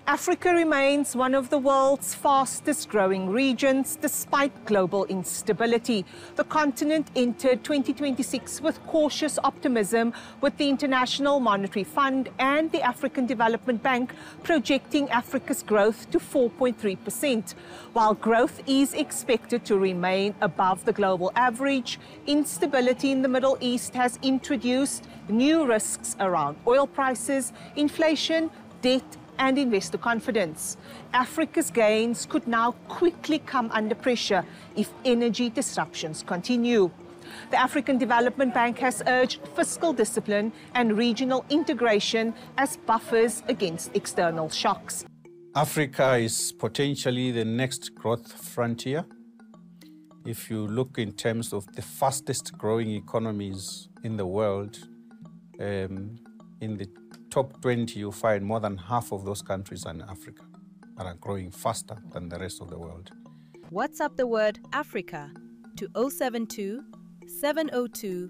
Africa remains one of the world's fastest growing regions despite global instability. The continent entered 2026 with cautious optimism, with the International Monetary Fund and the African Development Bank projecting Africa's growth to 4.3%. While growth is expected to remain above the global average, instability in the Middle East has introduced new risks around oil prices, inflation, debt, and investor confidence. Africa's gains could now quickly come under pressure if energy disruptions continue. The African Development Bank has urged fiscal discipline and regional integration as buffers against external shocks. Africa is potentially the next growth frontier. If you look in terms of the fastest growing economies in the world, in the top 20, you find more than half of those countries are in Africa and are growing faster than the rest of the world. WhatsApp the word Africa to 072 702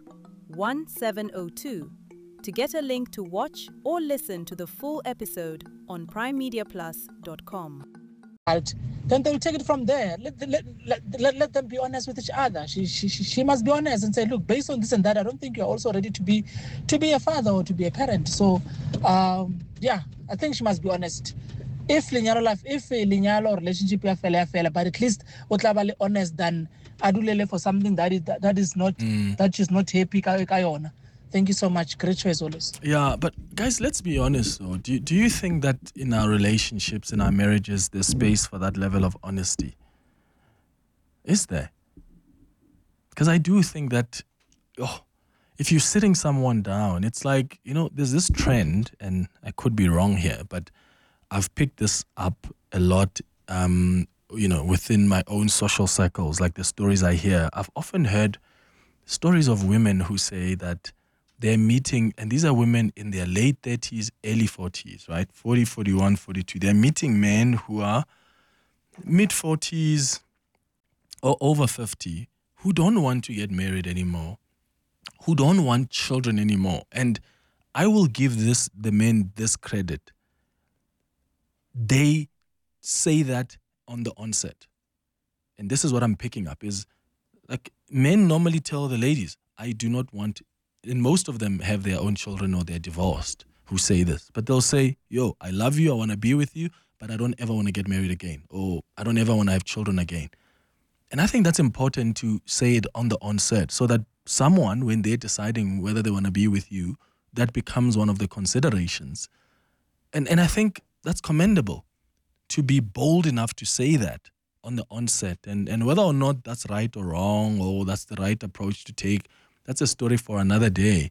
1702 to get a link to watch or listen to the full episode on primemediaplus.com. Then they'll take it from there. Let them be honest with each other. She must be honest and say, look, based on this and that, I don't think you're also ready to be a father or to be a parent. So, I think she must be honest. If linyalo or relationship ya fela, but at least otlabale honest than adulele for something that is not that she's not happy kayona. Thank you so much. Great choice always. Yeah, but guys, let's be honest though. Do you think that in our relationships, in our marriages, there's space for that level of honesty? Is there? Because I do think that, if you're sitting someone down, it's like, there's this trend, and I could be wrong here, but I've picked this up a lot, within my own social circles, like the stories I hear. I've often heard stories of women who say that they're meeting, and these are women in their late 30s, early 40s, right? 40, 41, 42. They're meeting men who are mid-40s or over 50 who don't want to get married anymore, who don't want children anymore. And I will give the men this credit. They say that on the onset. And this is what I'm picking up, is like men normally tell the ladies, I do not want, and most of them have their own children or they're divorced who say this, but they'll say, yo, I love you, I want to be with you, but I don't ever want to get married again, or I don't ever want to have children again. And I think that's important to say it on the onset so that someone, when they're deciding whether they want to be with you, that becomes one of the considerations. And I think that's commendable, to be bold enough to say that on the onset. And whether or not that's right or wrong, or that's the right approach to take, that's a story for another day.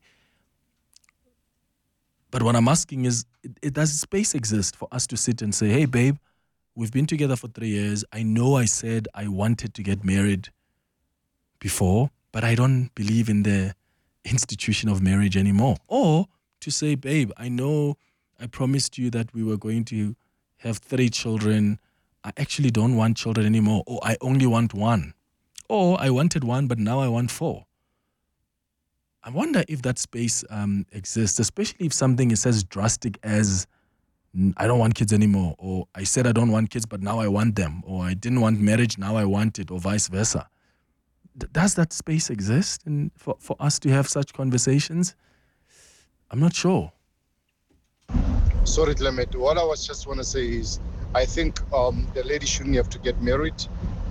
But what I'm asking is, does space exist for us to sit and say, hey, babe, we've been together for 3 years. I know I said I wanted to get married before, but I don't believe in the institution of marriage anymore. Or to say, babe, I know I promised you that we were going to have 3 children. I actually don't want children anymore. Or I only want 1. Or I wanted 1, but now I want 4. I wonder if that space exists, especially if something is as drastic as I don't want kids anymore, or I said I don't want kids, but now I want them, or I didn't want marriage, now I want it, or vice versa. Does that space exist for us to have such conversations? I'm not sure. Sorry, Clement. What I was just want to say is, I think the lady shouldn't have to get married.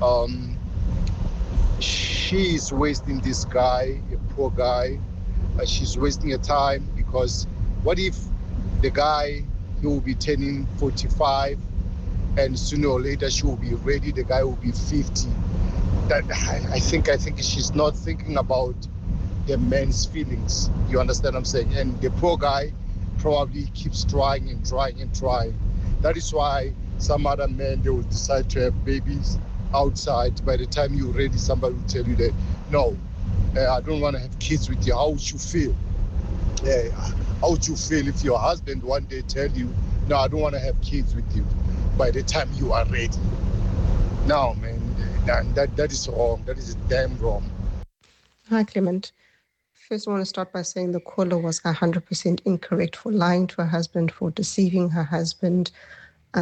She is wasting this guy, a poor guy. She's wasting her time, because what if the guy, he will be turning 45 and sooner or later she will be ready, the guy will be 50. I think she's not thinking about the man's feelings. You understand what I'm saying? And the poor guy probably keeps trying and trying and trying. That is why some other men, they will decide to have babies outside. By the time you're ready, somebody will tell you that, no, I don't want to have kids with you. How would you feel? How would you feel if your husband one day tell you, no, I don't want to have kids with you by the time you are ready? No, man, that is wrong. That is damn wrong. Hi, Clement. First, I want to start by saying the caller was 100% incorrect for lying to her husband, for deceiving her husband,